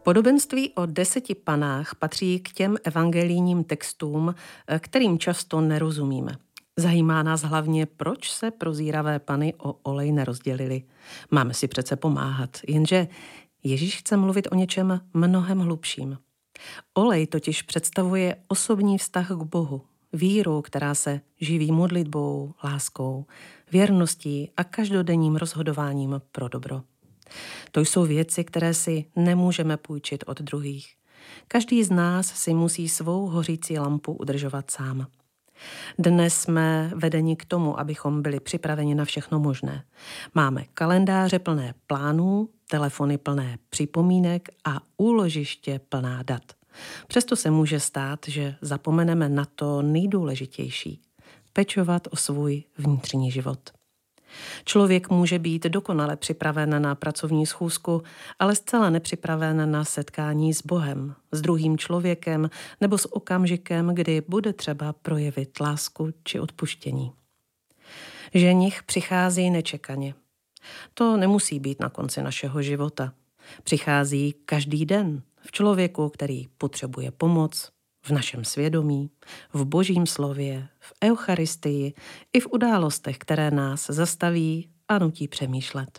Podobenství o 10 panách patří k těm evangelijním textům, kterým často nerozumíme. Zajímá nás hlavně, proč se prozíravé pany o olej nerozdělily. Máme si přece pomáhat, jenže Ježíš chce mluvit o něčem mnohem hlubším. Olej totiž představuje osobní vztah k Bohu, víru, která se živí modlitbou, láskou, věrností a každodenním rozhodováním pro dobro. To jsou věci, které si nemůžeme půjčit od druhých. Každý z nás si musí svou hořící lampu udržovat sám. Dnes jsme vedeni k tomu, abychom byli připraveni na všechno možné. Máme kalendáře plné plánů, telefony plné připomínek a úložiště plná dat. Přesto se může stát, že zapomeneme na to nejdůležitější – pečovat o svůj vnitřní život. Člověk může být dokonale připraven na pracovní schůzku, ale zcela nepřipraven na setkání s Bohem, s druhým člověkem nebo s okamžikem, kdy bude třeba projevit lásku či odpuštění. Ženich přichází nečekaně. To nemusí být na konci našeho života. Přichází každý den v člověku, který potřebuje pomoc, v našem svědomí, v Božím slově, v Eucharistii i v událostech, které nás zastaví a nutí přemýšlet.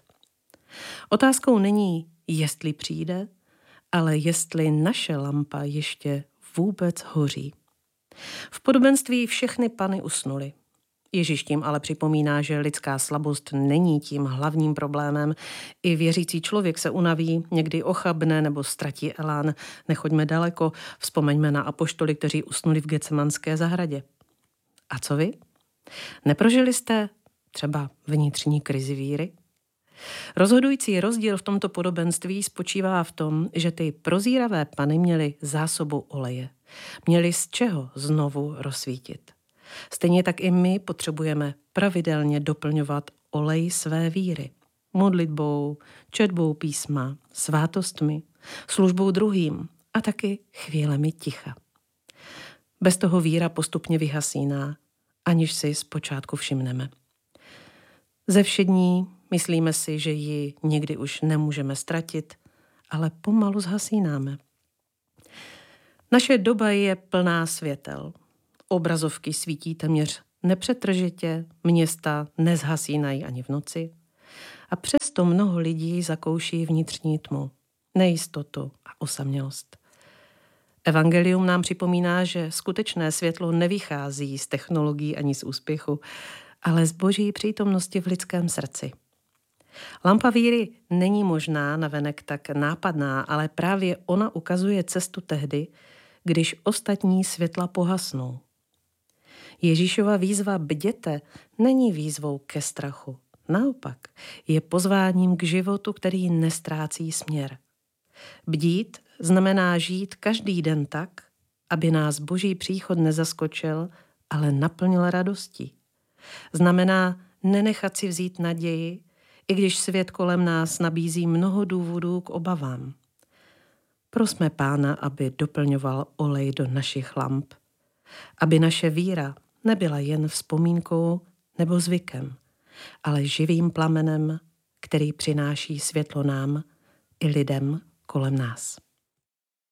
Otázkou není, jestli přijde, ale jestli naše lampa ještě vůbec hoří. V podobenství všechny pany usnuly. Ježíš tím ale připomíná, že lidská slabost není tím hlavním problémem. I věřící člověk se unaví, někdy ochabne nebo ztratí elán. Nechoďme daleko, vzpomeňme na apoštoly, kteří usnuli v Getsemanské zahradě. A co vy? Neprožili jste třeba vnitřní krizi víry? Rozhodující rozdíl v tomto podobenství spočívá v tom, že ty prozíravé pany měly zásobu oleje. Měly z čeho znovu rozsvítit. Stejně tak i my potřebujeme pravidelně doplňovat olej své víry. Modlitbou, četbou písma, svátostmi, službou druhým a taky chvílemi ticha. Bez toho víra postupně vyhasíná, aniž si zpočátku všimneme. Ze všední myslíme si, že ji někdy už nemůžeme ztratit, ale pomalu zhasínáme. Naše doba je plná světel. Obrazovky svítí téměř nepřetržitě, města nezhasínají ani v noci. A přesto mnoho lidí zakouší vnitřní tmu, nejistotu a osamělost. Evangelium nám připomíná, že skutečné světlo nevychází z technologií ani z úspěchu, ale z Boží přítomnosti v lidském srdci. Lampa víry není možná navenek tak nápadná, ale právě ona ukazuje cestu tehdy, když ostatní světla pohasnou. Ježíšova výzva bděte není výzvou ke strachu. Naopak, je pozváním k životu, který nestrácí směr. Bdít znamená žít každý den tak, aby nás Boží příchod nezaskočil, ale naplnil radostí. Znamená nenechat si vzít naději, i když svět kolem nás nabízí mnoho důvodů k obavám. Prosme Pána, aby doplňoval olej do našich lamp, aby naše víra nebyla jen vzpomínkou nebo zvykem, ale živým plamenem, který přináší světlo nám i lidem kolem nás.